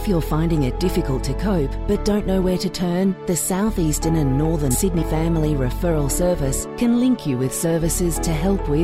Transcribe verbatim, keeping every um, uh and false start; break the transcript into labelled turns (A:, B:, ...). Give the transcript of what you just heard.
A: If you're finding it difficult to cope but don't know where to turn, the South Eastern and Northern Sydney Family Referral Service can link you with services to help with